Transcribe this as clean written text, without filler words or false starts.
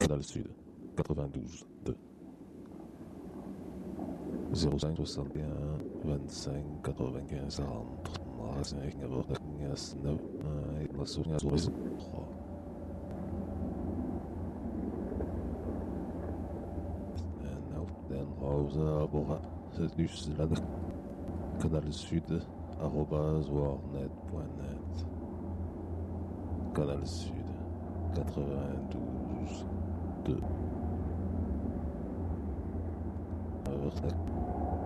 Canal Sud, 92.2. 05 61 25 95 40. Magazijn wordt gesneld. Ik was zo niet zo is. En nou, den Hause, aber c'est du Canal Sud, @warnet.net. Canal Sud, 92.2.